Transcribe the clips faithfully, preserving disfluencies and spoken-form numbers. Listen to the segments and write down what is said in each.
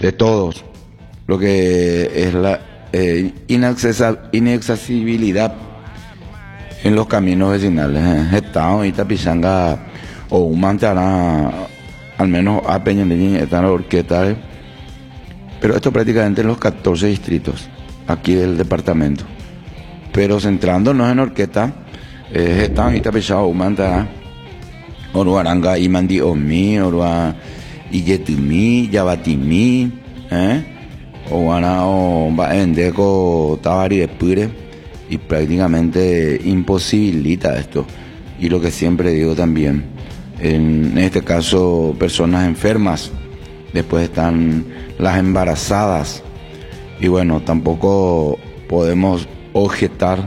de todos, lo que es la eh, inaccesa- inaccesibilidad en los caminos vecinales. Estamos y Tapizanga o un mantará, al menos a Peña están orquestas, pero esto prácticamente en los catorce distritos aquí del departamento. Pero centrándonos en Orqueta, eh, están y Tapizanga o mantará, Oruaranga y Mandi Omi, Orua y Yetumi, Yabatimi, eh, o Ana o Baendeco, Tabari de Pure, y prácticamente imposibilita esto. Y lo que siempre digo también, en este caso personas enfermas, después están las embarazadas, y bueno, tampoco podemos objetar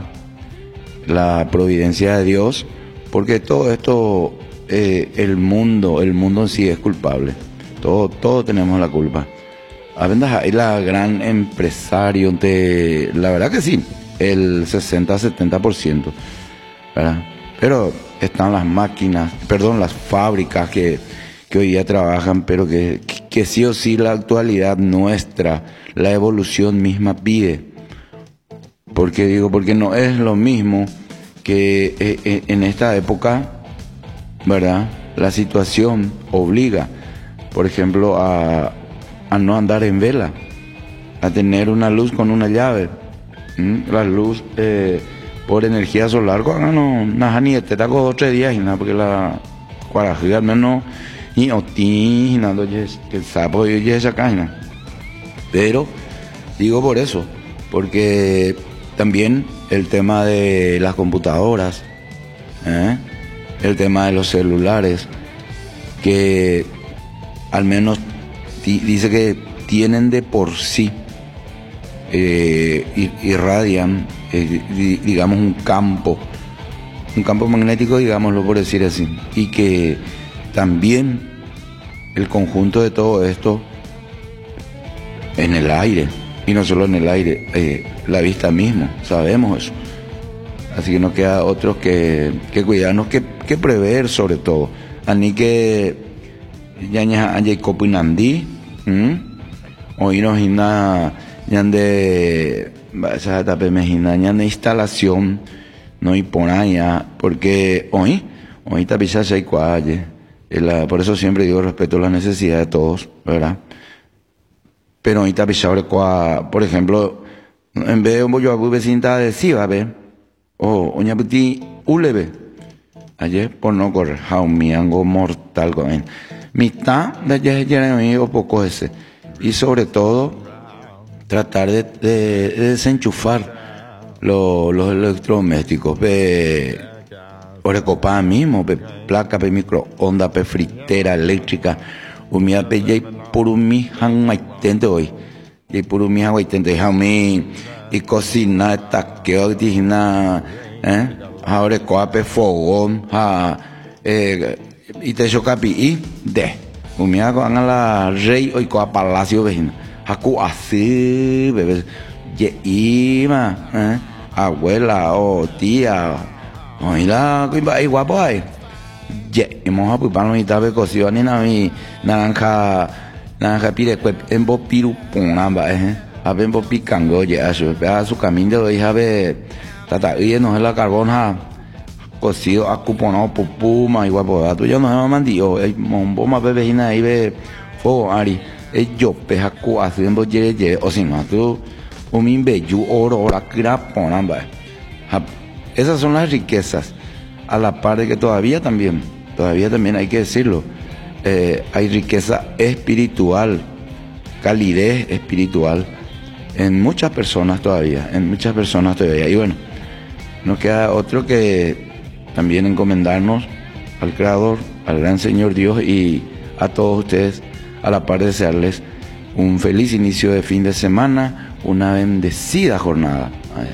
la providencia de Dios, porque todo esto, eh, el mundo, el mundo en sí es culpable, todo, todos tenemos la culpa. Avendas ahí la gran empresario, de, la verdad que sí, el sesenta a setenta por ciento, ¿verdad? Pero están las máquinas, perdón, las fábricas que, que hoy día trabajan, pero que, que sí o sí la actualidad nuestra, la evolución misma pide. Porque digo, porque no es lo mismo que eh, en esta época, ¿verdad? La situación obliga, por ejemplo, a, a no andar en vela, a tener una luz con una llave. ¿Mm? La luz eh, por energía solar, cuando no, no, ni te da con tres días y nada, porque la cuarají al menos ni otí, nada, que el sapo y esa caña. Pero digo por eso, porque también el tema de las computadoras, ¿eh? El tema de los celulares, que al menos t- dice que tienen de por sí, eh, irradian, eh, digamos, un campo, un campo magnético, digámoslo por decir así, y que también el conjunto de todo esto en el aire, y no solo en el aire, eh, la vista mismo, sabemos eso. Así que no queda otro que, que cuidarnos, que, que prever sobre todo. Ani que ya ya anje copinandí, hoy nos ina ya de esa etapa mejina ya de instalación no y por allá, porque hoy hoy tapiza se cualle, por eso siempre digo respeto a las necesidades de todos, ¿verdad? Pero hoy tapiza por ejemplo, en vez de un bollo a vecinta de sí va a ver. Oh, oña puti ulebe. Ayer por no correr, jaumiango mortal con él. Mitad de ayer ya o poco ese. Y sobre todo, tratar de, de, de desenchufar lo, los electrodomésticos. Pe, orecopa mismo, pe placa, pe microondas, pe fritera eléctrica. Umia pe jay por un mi han maitente hoy. Jay por un mi han maitente. Jaumi. Y cocina esta que hoy digna, eh, ahora coape fogón, ha, eh, y te chocapi y de, umia con la rey hoy coa palacio vecina, haku así, bebé, ye ima, eh, abuela o tía, hoy la coimba igual pues, ye, hemos apupano y tabe cocido ni na mi naranja, naranja pide cuep en bo piru ponamba, eh. A ver, por picango, ya, su, a su camino de hija de tata, y no es la carbona cocido a cuponado por puma, igual por dato, ya no se me mandío, el mombo más bebejina ahí ve fuego, ari, el yo peja cu haciendo ye, ye, o si no, tú, un imbeyu, oro, ora, crapona, va. Esas son las riquezas, a la par de que todavía también, todavía también hay que decirlo, eh, hay riqueza espiritual, calidez espiritual, en muchas personas todavía, en muchas personas todavía. Y bueno, nos queda otro que también encomendarnos al Creador, al gran Señor Dios y a todos ustedes, a la par de desearles un feliz inicio de fin de semana, una bendecida jornada.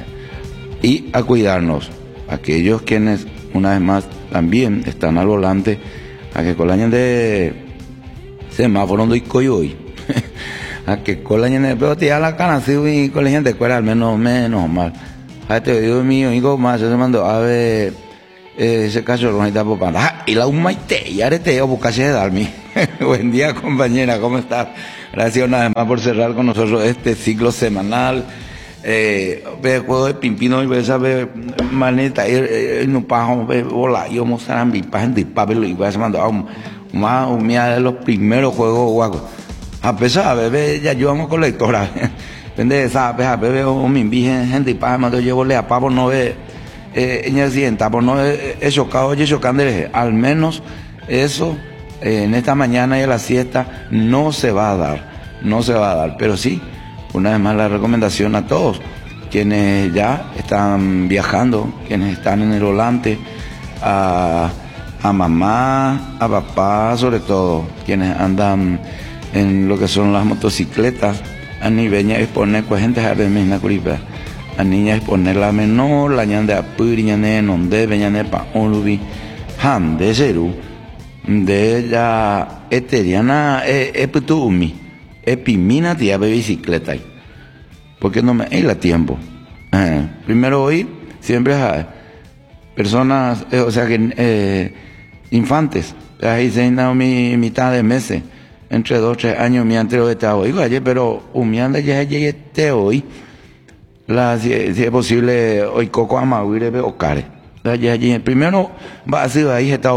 Y a cuidarnos, aquellos quienes una vez más también están al volante, a que colañen de semáforo y coyoy. A que con la gente pero te da la cana si con la gente cuera al menos menos mal a este digo mío hijo más se mandó a ver ese caso no está popando ah y la un maite y arete o buscarse de darme Buen día, compañera, ¿cómo estás? Gracias una vez más por cerrar con nosotros este ciclo semanal. Eh, ve juego de pimpino y ves a ver maneta y no pago bola yo mostrar mi página de papel y vas a mandar más humilla de los primeros juegos guagos. A pesar de bebé ya yo amo colectora. Vende esa a bebé o mi virgen gente y paga mando yo le a pavo no ve eh ella sienta por no es chocado oye chocando al menos eso. Eh, en esta mañana y a la siesta no se va a dar, no se va a dar, pero sí, una vez más la recomendación a todos, quienes ya están viajando, quienes están en el volante, a, a mamá, a papá, sobre todo, quienes andan en lo que son las motocicletas, a niveña exponer, pues gente de misma curipa, a niña exponer la menor, la ñan de apuri, ñan de nonde, ñan de pa olubi, ham de ceru, de ella eteriana epitumi epimina tía de bicicleta ahí porque no me hay la tiempo eh, primero hoy siempre hay personas eh, o sea que eh, infantes ahí se han mi mitad de meses entre dos tres años mi anterior estaba hoy ayer pero humianda ya llegué hoy la si, si es posible hoy coco amaguire o care primero va a ser ahí está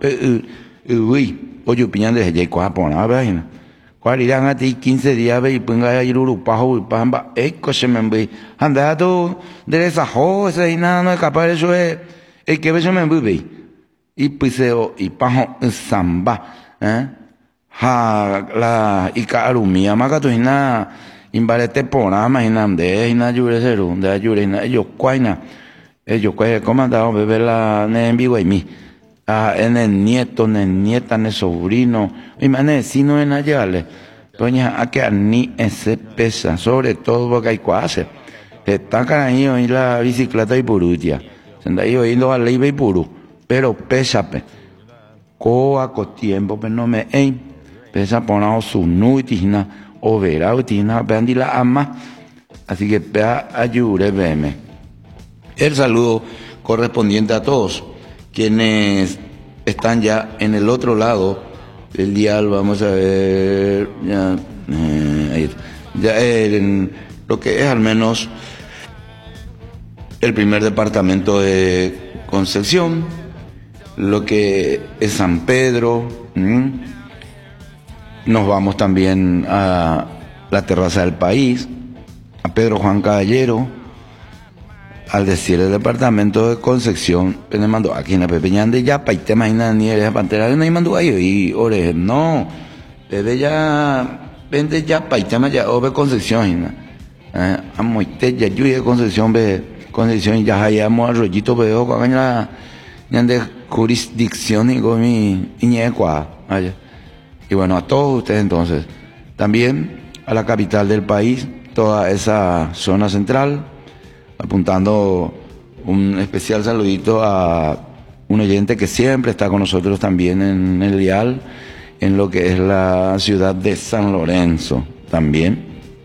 uy, oye, piñan de ella y cuá pona, ¿verdad? Cuál irán a ti quince días ve y ponga ahí el urupajo y pamba, eh, coche me ve, anda tú de esa cosa y nada no es capaz de eso es, el que ve se me ve, y piseo y pajo samba, eh, ha la y carumia, maga tu ina, imbalete pona, imagina de ina yure cero, de yure ina, ellos cuaina, ellos cuaina, comandado bebé la ne en vivo y mi. Ah, en el nieto, en el nieta, en el sobrino, imagínate, si no es nada, doña, a que ni ese pesa, sobre todo porque hay cuase, está carajo y la bicicleta y purutia, se anda ahí oyendo a ley y puru, pero pesa, pe, coa con tiempo, pero no me, ey, pesa ponao su nuitina, o verá, utina, vean la ama, así que vea, ayude, veme. El saludo correspondiente a todos quienes están ya en el otro lado del dial, vamos a ver, ya, eh, ahí está, ya en lo que es al menos el primer departamento de Concepción, lo que es San Pedro, ¿m? Nos vamos también a la terraza del país, a Pedro Juan Caballero, al decir el departamento de Concepción, me mandó aquí en la pepeñán de ya, y te imaginas ni eres pantera, no hay mandó ahí, y ore, no, desde ya, vende ya, y te ya, o ve Concepción, eh, amo y te ya, yo de Concepción, ve Concepción, ya hayamos arroyito, veo, con la, ya de jurisdicción, y con mi, iñecua, allá. Y bueno, a todos ustedes entonces, también a la capital del país, toda esa zona central, apuntando un especial saludito a un oyente que siempre está con nosotros también en el dial, en lo que es la ciudad de San Lorenzo, también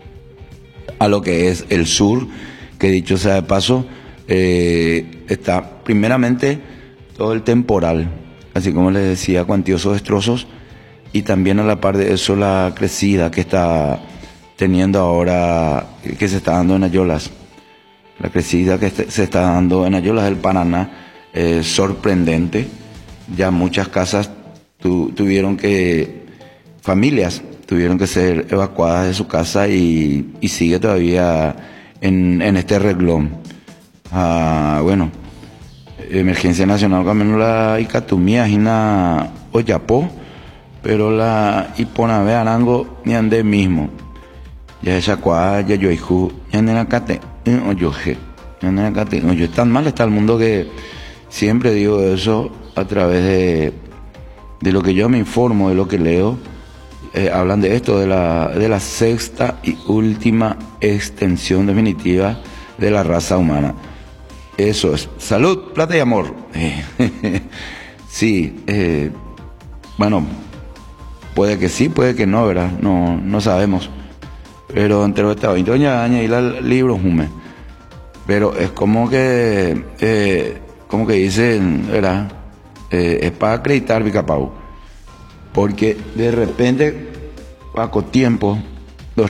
a lo que es el sur, que dicho sea de paso, eh, está primeramente todo el temporal, así como les decía, cuantiosos destrozos, y también a la par de eso la crecida que está teniendo ahora, que se está dando en Ayolas. La crecida que se está dando en Ayolas del Paraná es sorprendente. Ya muchas casas tu, tuvieron que, familias tuvieron que ser evacuadas de su casa y, y sigue todavía en, en este renglón. Ah, bueno, emergencia nacional, también la Icatumía, Jina Oyapó, pero la Iponave Arango ni ande mismo. Ya esa cuadra, ya yo hijo, ya en la cate. Oye, oye, tan mal está el mundo que siempre digo eso a través de, de lo que yo me informo, de lo que leo. Eh, hablan de esto, de la, de la sexta y última extensión definitiva de la raza humana. Eso es. Salud, plata y amor. Sí, eh, bueno, puede que sí, puede que no, ¿verdad? No, no sabemos. Pero entre los estados, doña Aña y el libro Jume. Pero es como que, eh, como que dicen, ¿verdad? Eh, es para acreditar Vicapau. porque de repente, Paco, tiempo,